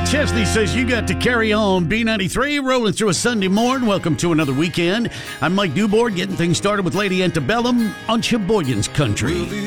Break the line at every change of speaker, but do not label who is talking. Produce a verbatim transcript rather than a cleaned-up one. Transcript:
Chesney says you got to carry on. B ninety-three rolling through a Sunday morning. Welcome to another weekend. I'm Mike Newborn, getting things started with Lady Antebellum on Sheboygan's Country.